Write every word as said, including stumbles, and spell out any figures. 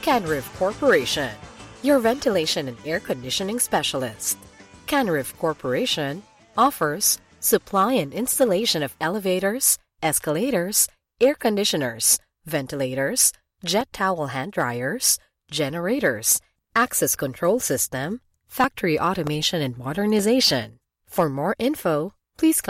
Canriv Corporation, your ventilation and air conditioning specialist. Canriv Corporation offers supply and installation of elevators, escalators, air conditioners, ventilators, jet towel hand dryers, generators, access control system, factory automation and modernization. For more info, please